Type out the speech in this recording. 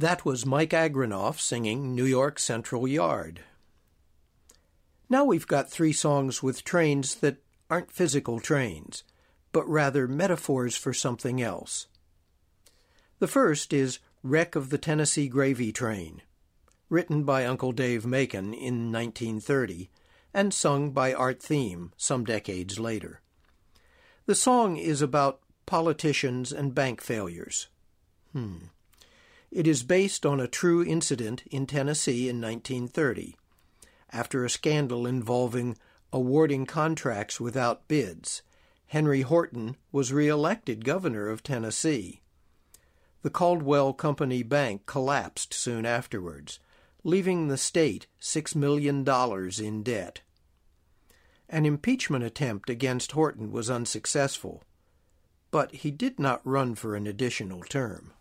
That was Mike Agranoff singing New York Central Yard. Now we've got three songs with trains that aren't physical trains, but rather metaphors for something else. The first is Wreck of the Tennessee Gravy Train, written by Uncle Dave Macon in 1930 and sung by Art Thiem some decades later. The song is about politicians and bank failures. It is based on a true incident in Tennessee in 1930, after a scandal involving awarding contracts without bids. Henry Horton was re-elected governor of Tennessee. The Caldwell Company Bank collapsed soon afterwards, leaving the state $6 million in debt. An impeachment attempt against Horton was unsuccessful, but he did not run for an additional term.